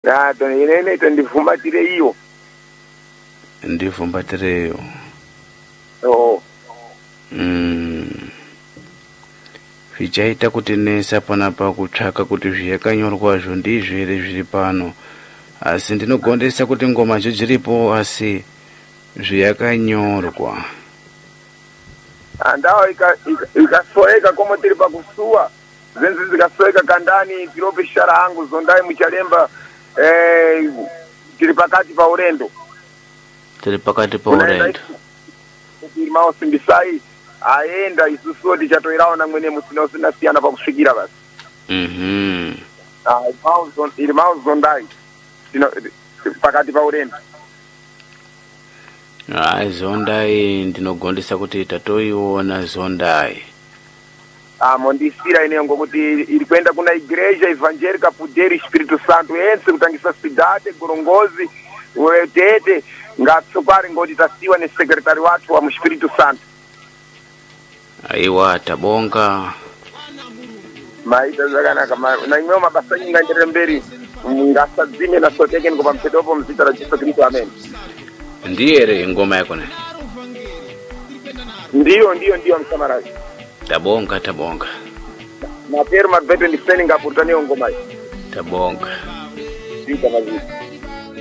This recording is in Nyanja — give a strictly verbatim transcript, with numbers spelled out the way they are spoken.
Ah, to inene to ndivumbatire iyo. Ndivumbatire. Oh. Mm. Zvichaita kuti nesa panapa kutsvaka kuti zviyakanyorwazvo ndizvo here zviri pano. Asi ndinogondesa kuti ngoma zvo dziripo asi zviyakanyorwa. Andao ikasoeka komo tiri pakusuwa. Zenzi zikasoeka kandani tirope shara hangu zondai muchalemba eh tiri pakati pa urendo. Tiri pakati pa urendo. Tiri mao simbisai aenda isusu tichatoiraona mwene musina usina siyana pakusvikira basi. Mhm. Ah, mao iri mao zondai. Tino pakati pa urendo. Ah, zondai ndinogondesa kuti tatoiona zondai. Ah, mondisira ine ngokuti iri kwenda kuna igreja evangelica Poder Espírito Santo yense kutangisa cidade Gorongozi wetete ngatsopari ngoti tasiwa ne secretary wathu wa mu Espírito Santo. Aiwa tabonga. Maida zakanaka na imwe mabasa nyinga ndere mberi ngasadzime na soteke ngoba mpedopo mzita la Yesu Kristo amen. Ndiye ngoma yako ne. Ndiyo ndiyo ndiyo msamaraji. Tabonga tabonga. Na pero mabeto ndifeni ngapurtani ngoma. Tabonga. Ndika mazito.